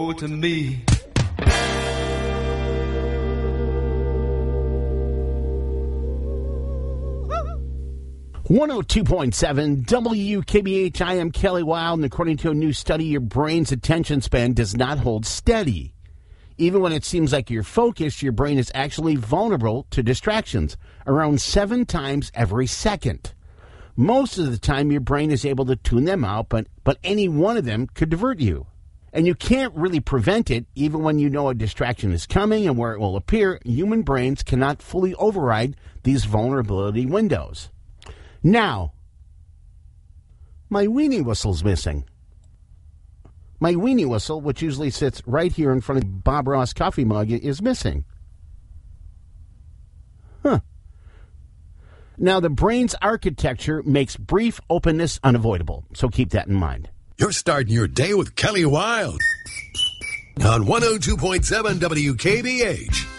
to me. 102.7 WKBH. I am Kelly Wild, and according to a new study, your brain's attention span does not hold steady. Even when it seems like you're focused, your brain is actually vulnerable to distractions, around 7 times every second. Most of the time, your brain is able to tune them out, but any one of them could divert you. And you can't really prevent it, even when you know a distraction is coming and where it will appear. Human brains cannot fully override these vulnerability windows. Now, my weenie whistle's missing. My weenie whistle, which usually sits right here in front of Bob Ross coffee mug, is missing. Now, the brain's architecture makes brief openness unavoidable, so keep that in mind. You're starting your day with Kelly Wild on 102.7 WKBH.